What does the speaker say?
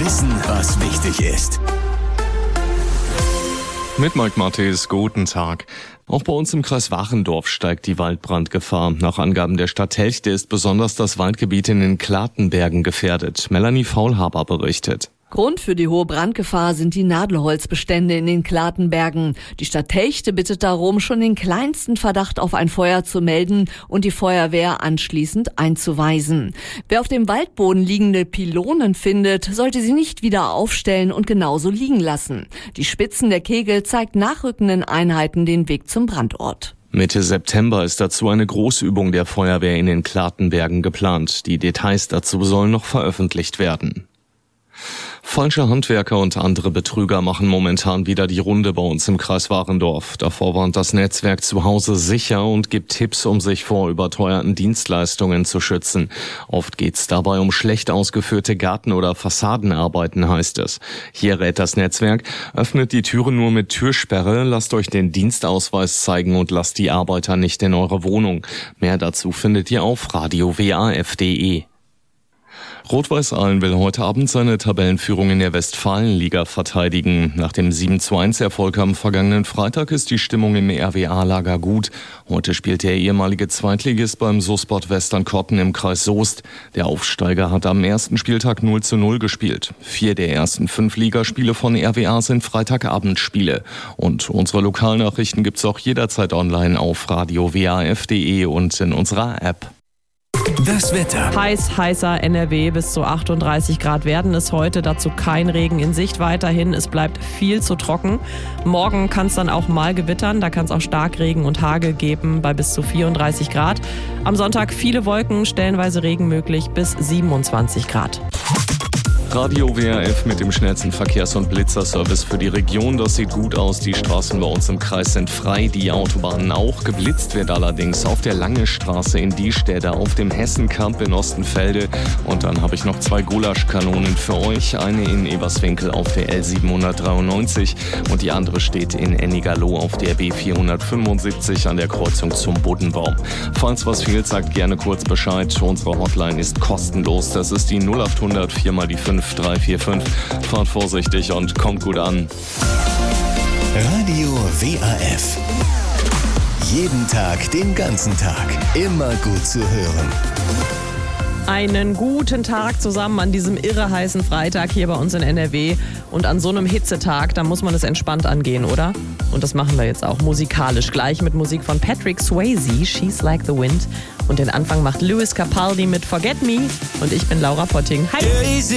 Wissen, was wichtig ist. Mit Mike Matthes, guten Tag. Auch bei uns im Kreis Wachendorf steigt die Waldbrandgefahr. Nach Angaben der Stadt Helchte ist besonders das Waldgebiet in den Klatenbergen gefährdet. Melanie Faulhaber berichtet. Grund für die hohe Brandgefahr sind die Nadelholzbestände in den Klatenbergen. Die Stadt Helchte bittet darum, schon den kleinsten Verdacht auf ein Feuer zu melden und die Feuerwehr anschließend einzuweisen. Wer auf dem Waldboden liegende Pylonen findet, sollte sie nicht wieder aufstellen und genauso liegen lassen. Die Spitzen der Kegel zeigt nachrückenden Einheiten den Weg zum Brandort. Mitte September ist dazu eine Großübung der Feuerwehr in den Klatenbergen geplant. Die Details dazu sollen noch veröffentlicht werden. Falsche Handwerker und andere Betrüger machen momentan wieder die Runde bei uns im Kreis Wachendorf. Davor warnt das Netzwerk zu Hause sicher und gibt Tipps, um sich vor überteuerten Dienstleistungen zu schützen. Oft geht's dabei um schlecht ausgeführte Garten- oder Fassadenarbeiten, heißt es. Hier rät das Netzwerk: öffnet die Türen nur mit Türsperre, lasst euch den Dienstausweis zeigen und lasst die Arbeiter nicht in eure Wohnung. Mehr dazu findet ihr auf radiowaf.de. Rot-Weiß Aalen will heute Abend seine Tabellenführung in der Westfalenliga verteidigen. Nach dem 7:1-Erfolg am vergangenen Freitag ist die Stimmung im RWA-Lager gut. Heute spielt der ehemalige Zweitligist beim SuSport Westernkotten im Kreis Soest. Der Aufsteiger hat am ersten Spieltag 0:0 gespielt. 4 der ersten 5 Ligaspiele von RWA sind Freitagabendspiele. Und unsere Lokalnachrichten gibt's auch jederzeit online auf radiowaf.de und in unserer App. Das Wetter. Heißer NRW, bis zu 38 Grad werden es heute. Dazu kein Regen in Sicht weiterhin. Es bleibt viel zu trocken. Morgen kann es dann auch mal gewittern. Da kann es auch Starkregen und Hagel geben bei bis zu 34 Grad. Am Sonntag viele Wolken, stellenweise Regen möglich bis 27 Grad. Radio WRF mit dem schnellsten Verkehrs- und Blitzerservice für die Region. Das sieht gut aus. Die Straßen bei uns im Kreis sind frei, die Autobahnen auch. Geblitzt wird allerdings auf der Lange Straße in Diestädte, auf dem Hessenkamp in Ostenfelde. Und dann habe ich noch 2 Gulaschkanonen für euch. Eine in Eberswinkel auf der L793 und die andere steht in Ennigerloh auf der B475 an der Kreuzung zum Buddenbaum. Falls was fehlt, sagt gerne kurz Bescheid. Unsere Hotline ist kostenlos. Das ist die 0800 4 mal die 5 345. Fahrt vorsichtig und kommt gut an. Radio WAF. Jeden Tag, den ganzen Tag. Immer gut zu hören. Einen guten Tag zusammen an diesem irre heißen Freitag hier bei uns in NRW. Und an so einem Hitzetag, da muss man es entspannt angehen, oder? Und das machen wir jetzt auch musikalisch. Gleich mit Musik von Patrick Swayze, She's Like the Wind. Und den Anfang macht Lewis Capaldi mit Forget Me. Und ich bin Laura Potting. Hi!